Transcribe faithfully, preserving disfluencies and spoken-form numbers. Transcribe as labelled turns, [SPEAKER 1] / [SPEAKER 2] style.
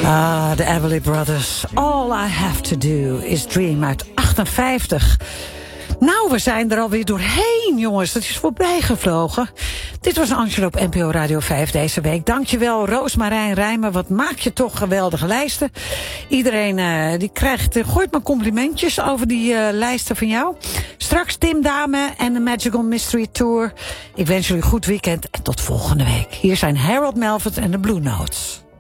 [SPEAKER 1] Ah, de Everly Brothers. All I Have To Do Is Dream uit achtenvijftig. Nou, we zijn er alweer doorheen, jongens. Dat is voorbij gevlogen. Dit was Angelo op N P O Radio vijf deze week. Dankjewel, Roosmarijn Rijmer. Wat maak je toch geweldige lijsten. Iedereen uh, die krijgt, uh, gooit maar complimentjes over die uh, lijsten van jou. Straks Tim Dame en de Magical Mystery Tour. Ik wens jullie een goed weekend en tot volgende week. Hier zijn Harold Melvin en de Blue Notes.